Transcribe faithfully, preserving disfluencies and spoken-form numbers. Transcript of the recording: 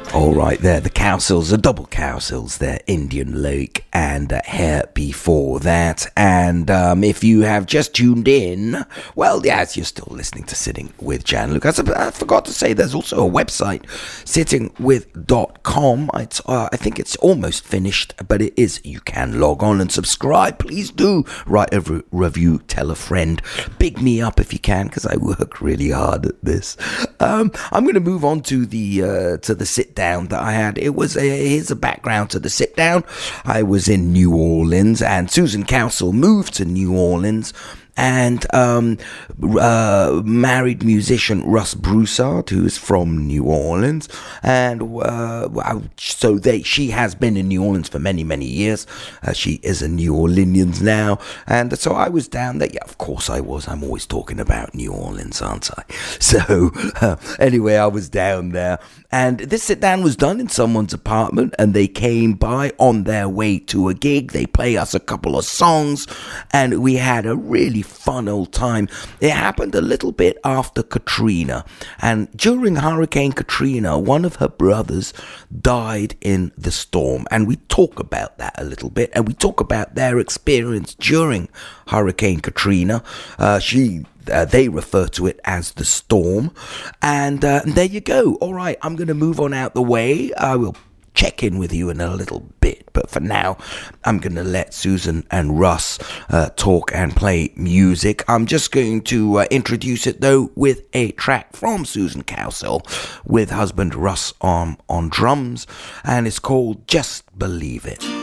All right, there, the Cowsills, the double Cowsills there, Indian Lake and uh, Hair before that. And um, if you have just tuned in, well, yes, you're still listening to Sitting with Jan Lucas. I forgot to say there's also a website, sitting with dot com. It's, uh, I think it's almost finished, but it is. You can log on and subscribe. Please do write a re- review, tell a friend. Big me up if you can, because I work really hard at this. Um, I'm going to move on to the uh, to the sit down that I had. It was a, here's a background to the sit down. I was in New Orleans, and Susan Cowsill moved to New Orleans, and um, uh, married musician Russ Broussard, who is from New Orleans, and uh, so they she has been in New Orleans for many many years. Uh, she is a New Orleanian now, and so I was down there. Yeah, of course I was. I'm always talking about New Orleans, aren't I? So uh, anyway, I was down there, and this sit down was done in someone's apartment, and they came by on their way to a gig. They play us a couple of songs, and we had a really fun old time. It happened a little bit after Katrina, and during Hurricane Katrina, one of her brothers died in the storm, and we talk about that a little bit, and we talk about their experience during Hurricane Katrina. Uh, she Uh, they refer to it as the storm, and, uh, and there you go. All right, I'm going to move on out the way. I will check in with you in a little bit, but for now I'm going to let Susan and Russ uh, talk and play music. I'm just going to uh, introduce it though with a track from Susan Cowsill with husband Russ on, on drums, and it's called Just Believe It.